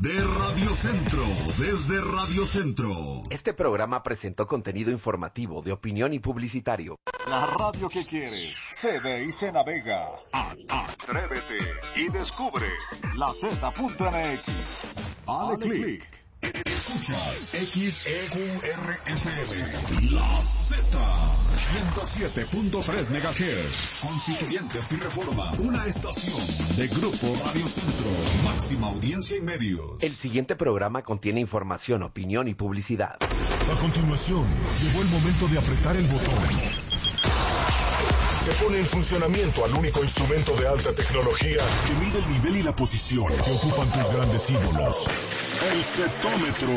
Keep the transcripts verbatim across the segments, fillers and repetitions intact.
de Radio Centro, desde Radio Centro. Este programa presentó contenido informativo, de opinión y publicitario. La radio que quieres se ve y se navega. Atrévete y descubre la Z punto M X. Dale click. Escuchas X E Q R F M, La Z, ciento siete punto tres megahertz, Constituyentes y Reforma, una estación de Grupo Radio Centro, máxima audiencia y medios. El siguiente programa contiene información, opinión y publicidad. A continuación, llegó el momento de apretar el botón que pone en funcionamiento al único instrumento de alta tecnología que mide el nivel y la posición que ocupan tus grandes ídolos. El Zetómetro.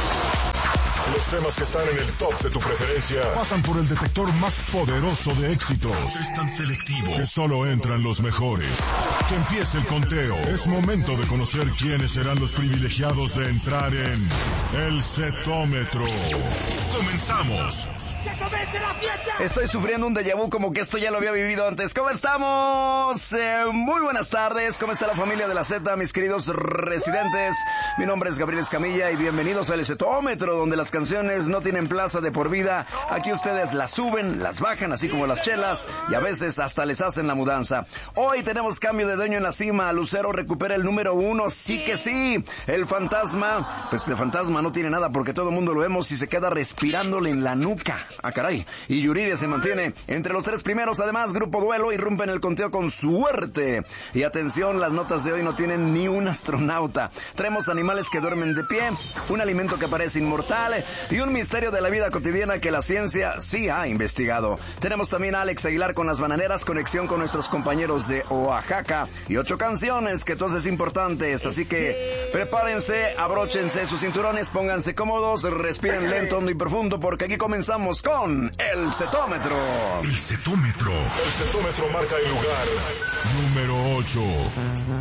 Los temas que están en el top de tu preferencia pasan por el detector más poderoso de éxitos. Es tan selectivo que solo entran los mejores. Que empiece el conteo. Es momento de conocer quiénes serán los privilegiados de entrar en el Zetómetro. ¡Comenzamos! Estoy sufriendo un déjà vu, como que esto ya lo había vivido antes. ¿Cómo estamos? Eh, muy buenas tardes. ¿Cómo está la familia de la Z, mis queridos residentes? Mi nombre es Gabriel Escamilla y bienvenidos al Zetómetro, donde las canciones no tienen plaza de por vida. Aquí ustedes las suben, las bajan, así como las chelas, y a veces hasta les hacen la mudanza. Hoy tenemos cambio de dueño en la cima. Lucero recupera el número uno, sí que sí. El fantasma, pues el fantasma no tiene nada porque todo el mundo lo vemos y se queda respirándole en la nuca. Ah, caray. Y Yuridia se mantiene entre los tres primeros. Además, Grupo Duelo irrumpe en el conteo con suerte. Y atención, las notas de hoy no tienen ni un astronauta. Traemos animales que duermen de pie, un alimento que parece inmortal y un misterio de la vida cotidiana que la ciencia sí ha investigado. Tenemos también a Alex Aguilar con las bananeras, conexión con nuestros compañeros de Oaxaca y ocho canciones que todas es importantes. Así que prepárense, abróchense sus cinturones, pónganse cómodos, respiren lento, hondo y profundo, porque aquí comenzamos con el Zetómetro. El Zetómetro. El Zetómetro marca el lugar número ocho.